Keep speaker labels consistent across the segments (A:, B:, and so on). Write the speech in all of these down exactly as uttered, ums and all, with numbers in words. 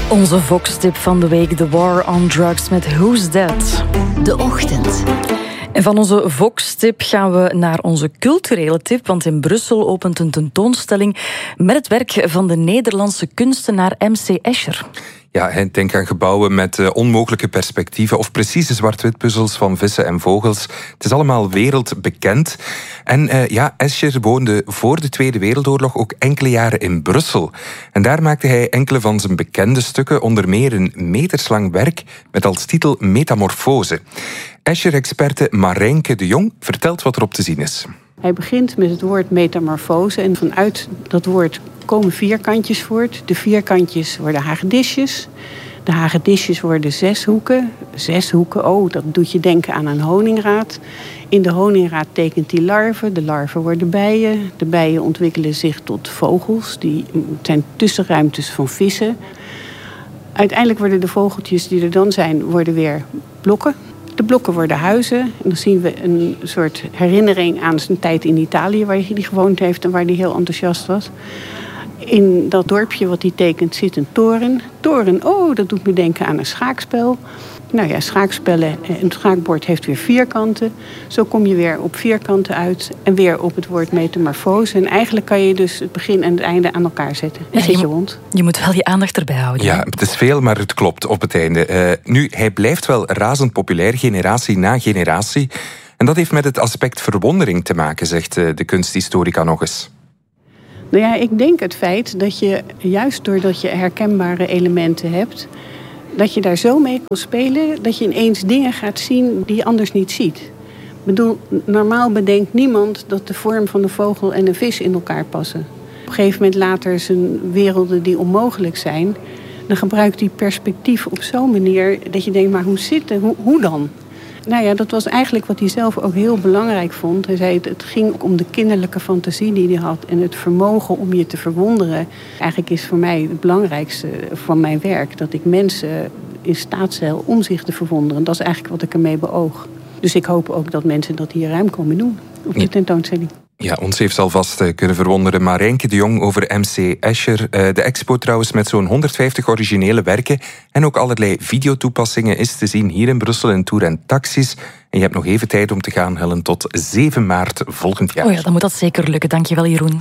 A: Onze Vox-tip van de week, The War on Drugs met Who's That?
B: De Ochtend.
A: En van onze Vox-tip gaan we naar onze culturele tip, want in Brussel opent een tentoonstelling met het werk van de Nederlandse kunstenaar M C Escher.
C: Ja, denk aan gebouwen met uh, onmogelijke perspectieven of precieze zwart-wit puzzels van vissen en vogels. Het is allemaal wereldbekend. En uh, ja, Escher woonde voor de Tweede Wereldoorlog ook enkele jaren in Brussel. En daar maakte hij enkele van zijn bekende stukken, onder meer een meterslang werk met als titel Metamorfose. Escher-experte Marijnke de Jong vertelt wat erop te zien is.
D: Hij begint met het woord metamorfose en vanuit dat woord komen vierkantjes voort. De vierkantjes worden hagedisjes. De hagedisjes worden zeshoeken. Zeshoeken, oh, dat doet je denken aan een honingraad. In de honingraad tekent hij larven. De larven worden bijen. De bijen ontwikkelen zich tot vogels. Die zijn tussenruimtes van vissen. Uiteindelijk worden de vogeltjes die er dan zijn, worden weer blokken. De blokken worden huizen. En dan zien we een soort herinnering aan zijn tijd in Italië, waar hij gewoond heeft en waar hij heel enthousiast was. In dat dorpje wat hij tekent zit een toren. Toren, oh, dat doet me denken aan een schaakspel. Nou ja, schaakspellen, een schaakbord heeft weer vierkanten. Zo kom je weer op vierkanten uit en weer op het woord metamorfose. En eigenlijk kan je dus het begin en het einde aan elkaar zetten. En
A: ja,
D: zit je
A: je
D: rond.
A: Je moet wel je aandacht erbij houden.
C: Ja, het is veel, maar het klopt op het einde. Uh, nu, hij blijft wel razend populair, generatie na generatie. En dat heeft met het aspect verwondering te maken, zegt uh, de kunsthistorica nog eens.
D: Nou ja, ik denk het feit dat je, juist doordat je herkenbare elementen hebt, dat je daar zo mee kan spelen dat je ineens dingen gaat zien die je anders niet ziet. Ik bedoel, normaal bedenkt niemand dat de vorm van een vogel en een vis in elkaar passen. Op een gegeven moment later zijn werelden die onmogelijk zijn, dan gebruikt hij perspectief op zo'n manier dat je denkt, maar hoe zit het? Hoe, hoe dan? Nou ja, dat was eigenlijk wat hij zelf ook heel belangrijk vond. Hij zei, het ging ook om de kinderlijke fantasie die hij had en het vermogen om je te verwonderen. Eigenlijk is voor mij het belangrijkste van mijn werk dat ik mensen in staat stel om zich te verwonderen. Dat is eigenlijk wat ik ermee beoog. Dus ik hoop ook dat mensen dat hier ruim komen doen op de tentoonstelling.
C: Ja, ons heeft alvast uh, kunnen verwonderen Marijnke de Jong over M C Escher. Uh, de expo trouwens met zo'n honderdvijftig originele werken en ook allerlei videotoepassingen is te zien hier in Brussel in Tour en Taxis. En je hebt nog even tijd om te gaan, Helen, tot zeven maart volgend jaar.
A: Oh ja, dan moet dat zeker lukken. Dankjewel, Jeroen.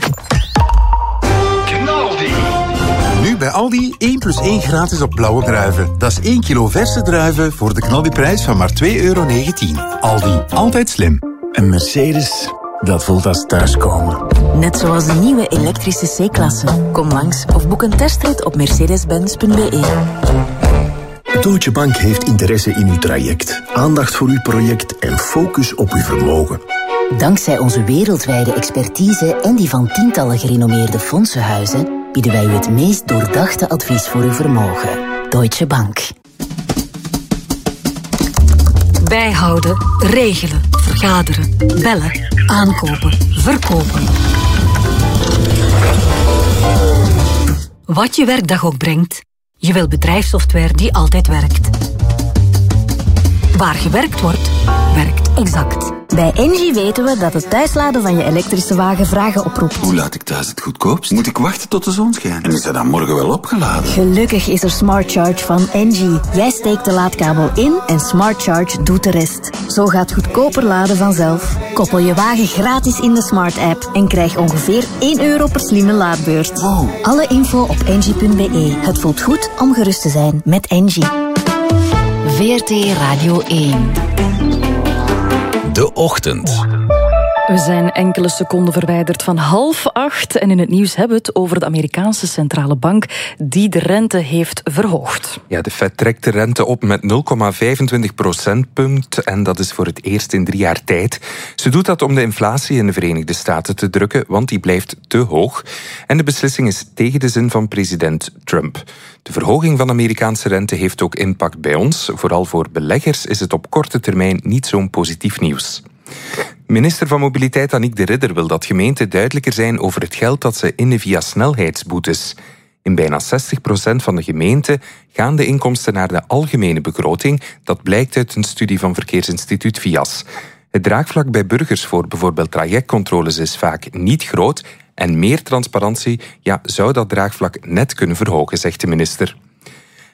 E: Nu bij Aldi één plus één gratis op blauwe druiven. Dat is één kilo verse druiven voor de knaldiprijs van maar twee euro negentien. Aldi, altijd slim.
F: Een Mercedes, dat voelt als thuiskomen.
B: Net zoals de nieuwe elektrische C-klasse. Kom langs of boek een testrit op mercedes benz punt b e.
F: Deutsche Bank heeft interesse in uw traject. Aandacht voor uw project en focus op uw vermogen.
B: Dankzij onze wereldwijde expertise en die van tientallen gerenommeerde fondsenhuizen bieden wij u het meest doordachte advies voor uw vermogen. Deutsche Bank.
G: Bijhouden, regelen, vergaderen, bellen, aankopen, verkopen. Wat je werkdag ook brengt, je wil bedrijfssoftware die altijd werkt. Waar gewerkt wordt, werkt Exact.
H: Bij Engie weten we dat het thuisladen van je elektrische wagen vragen oproept.
I: Hoe laat ik thuis het goedkoopst? Moet ik wachten tot de zon schijnt? En is dat dan morgen wel opgeladen?
H: Gelukkig is er Smart Charge van Engie. Jij steekt de laadkabel in en Smart Charge doet de rest. Zo gaat goedkoper laden vanzelf. Koppel je wagen gratis in de Smart app en krijg ongeveer één euro per slimme laadbeurt.
I: Wow.
H: Alle info op engie punt b e. Het voelt goed om gerust te zijn met Engie.
B: V R T Radio één.
J: De Ochtend.
A: We zijn enkele seconden verwijderd van half acht en in het nieuws hebben we het over de Amerikaanse centrale bank die de rente heeft verhoogd.
C: Ja, de Fed trekt de rente op met nul komma vijfentwintig procentpunt en dat is voor het eerst in drie jaar tijd. Ze doet dat om de inflatie in de Verenigde Staten te drukken, want die blijft te hoog. En de beslissing is tegen de zin van president Trump. De verhoging van de Amerikaanse rente heeft ook impact bij ons. Vooral voor beleggers is het op korte termijn niet zo'n positief nieuws. Minister van Mobiliteit Annick de Ridder wil dat gemeenten duidelijker zijn over het geld dat ze innen via snelheidsboetes. In bijna zestig procent van de gemeenten gaan de inkomsten naar de algemene begroting. Dat blijkt uit een studie van Verkeersinstituut V I A S. Het draagvlak bij burgers voor bijvoorbeeld trajectcontroles is vaak niet groot en meer transparantie ja, zou dat draagvlak net kunnen verhogen, zegt de minister.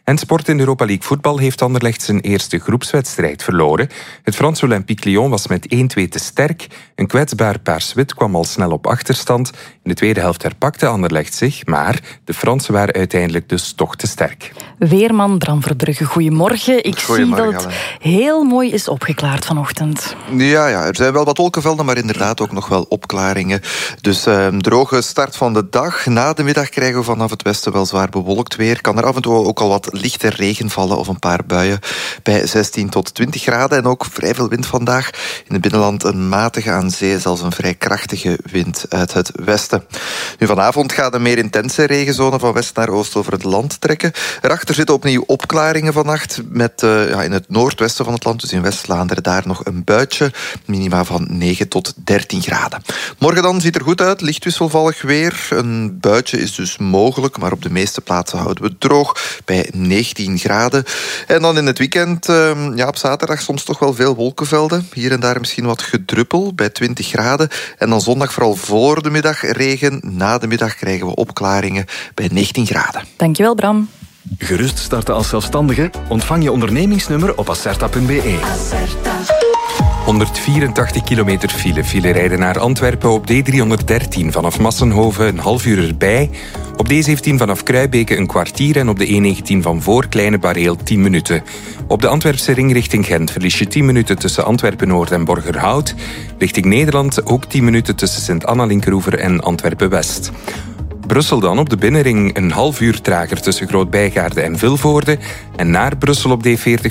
C: En sport in Europa League voetbal heeft Anderlecht zijn eerste groepswedstrijd verloren. Het Franse Olympique Lyon was met één-twee te sterk. Een kwetsbaar Paars-Wit kwam al snel op achterstand. In de tweede helft herpakte Anderlecht zich, maar de Fransen waren uiteindelijk dus toch te sterk.
A: Weerman Bram Verbrugge, goedemorgen. Ik zie dat het heel mooi is opgeklaard vanochtend.
K: Ja, ja, er zijn wel wat wolkenvelden, maar inderdaad ook nog wel opklaringen. Dus eh, droge start van de dag. Na de middag krijgen we vanaf het westen wel zwaar bewolkt weer. Kan er af en toe ook al wat lichte regen vallen of een paar buien bij zestien tot twintig graden. En ook vrij veel wind vandaag. In het binnenland een matige, aan zee zelfs een vrij krachtige wind uit het westen. Nu, vanavond gaat een meer intense regenzone van west naar oost over het land trekken. Erachter zitten opnieuw opklaringen vannacht met uh, ja, in het noordwesten van het land, dus in West-Vlaanderen, daar nog een buitje. Minima van negen tot dertien graden. Morgen dan ziet er goed uit, licht wisselvallig weer. Een buitje is dus mogelijk, maar op de meeste plaatsen houden we het droog bij negentien graden. En dan in het weekend, uh, ja, op zaterdag soms toch wel veel wolkenvelden. Hier en daar misschien wat gedruppel bij twintig graden. En dan zondag vooral voor de middag regen. Na de middag krijgen we opklaringen bij negentien graden.
A: Dankjewel, Bram.
J: Gerust starten als zelfstandige? Ontvang je ondernemingsnummer op acerta punt b e.
C: honderdvierentachtig kilometer file. File rijden naar Antwerpen op D driehonderddertien vanaf Massenhoven een half uur erbij. Op D zeventien vanaf Kruibeke een kwartier en op de E negentien van voor Kleine Bareel tien minuten. Op de Antwerpse ring richting Gent verlies je tien minuten tussen Antwerpen-Noord en Borgerhout. Richting Nederland ook tien minuten tussen Sint-Anna-Linkeroever en Antwerpen-West. Brussel dan op de binnenring een half uur trager tussen Groot-Bijgaarde en Vilvoorde. En naar Brussel op D veertig